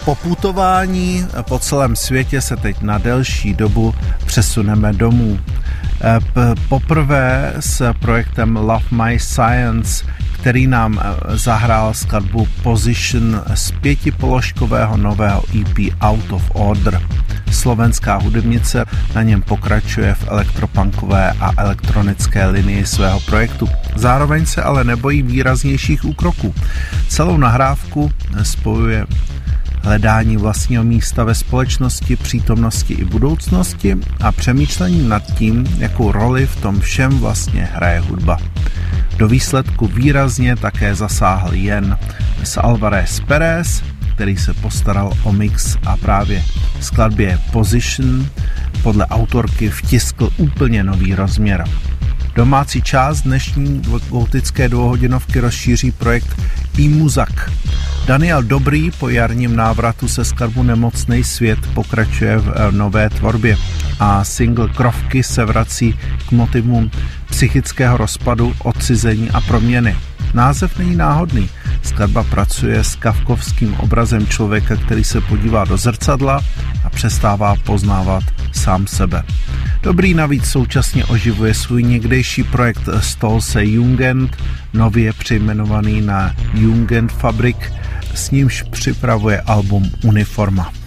Po putování po celém světě se teď na delší dobu přesuneme domů. Poprvé s projektem Love My Science, který nám zahrál skladbu Position z 5položkového nového EP Out of Order. Slovenská hudebnice na něm pokračuje v elektropunkové a elektronické linii svého projektu. Zároveň se ale nebojí výraznějších úkroků. Celou nahrávku spojuje hledání vlastního místa ve společnosti, přítomnosti i budoucnosti a přemýšlení nad tím, jakou roli v tom všem vlastně hraje hudba. Do výsledku výrazně také zasáhl Jen z Alvarez Perez, který se postaral o mix a právě skladbě Position podle autorky vtiskl úplně nový rozměr. Domácí část dnešní gotické dvouhodinovky rozšíří projekt iMuzak. Daniel Dobrý po jarním návratu se skladbu Nemocnej svět pokračuje v nové tvorbě a single Krovky se vrací k motivům psychického rozpadu, odcizení a proměny. Název není náhodný. Skladba pracuje s kafkovským obrazem člověka, který se podívá do zrcadla a přestává poznávat sám sebe. Dobrý navíc současně oživuje svůj někdejší projekt Stolse Jugend, nově přejmenovaný na Jugendfabrik, s nímž připravuje album Uniforma.